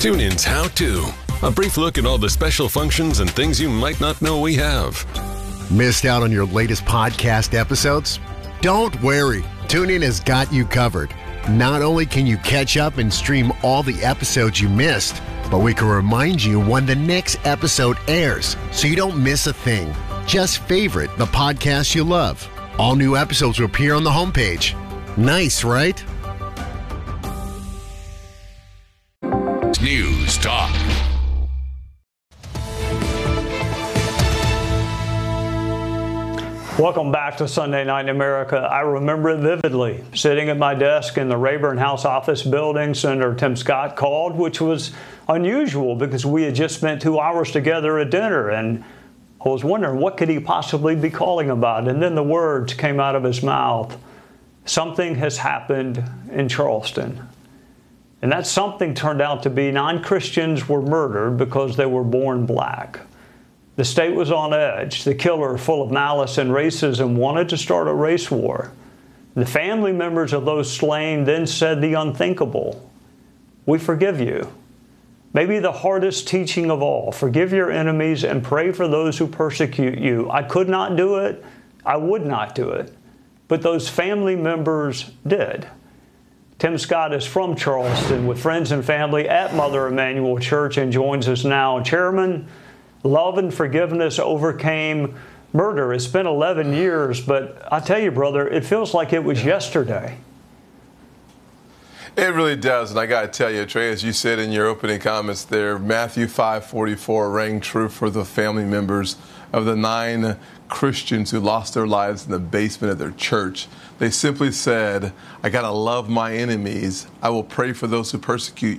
TuneIn's How To. A brief look at all the special functions and things you might not know we have. Missed out on your latest podcast episodes? Don't worry. TuneIn has got you covered. Not only can you catch up and stream all the episodes you missed, but we can remind you when the next episode airs so you don't miss a thing. Just favorite the podcast you love. All new episodes will appear on the homepage. Nice, right? News Talk. Welcome back to Sunday Night in America. I remember it vividly. Sitting at my desk in the Rayburn House office building, Senator Tim Scott called, which was unusual because we had just spent 2 hours together at dinner, and I was wondering what could he possibly be calling about. And then the words came out of his mouth. Something has happened in Charleston. And that something turned out to be non-Christians were murdered because they were born black. The state was on edge. The killer, full of malice and racism, wanted to start a race war. The family members of those slain then said the unthinkable. We forgive you. Maybe the hardest teaching of all. Forgive your enemies and pray for those who persecute you. I could not do it. I would not do it. But those family members did. Tim Scott is from Charleston with friends and family at Mother Emanuel Church and joins us now. Chairman, love and forgiveness overcame murder. It's been 11 years, but I tell you, brother, it feels like it was yesterday. It really does, and I got to tell you, Trey, as you said in your opening comments there, Matthew 5:44 rang true for the family members of the 9 Christians who lost their lives in the basement of their church. They simply said, I got to love my enemies. I will pray for those who persecute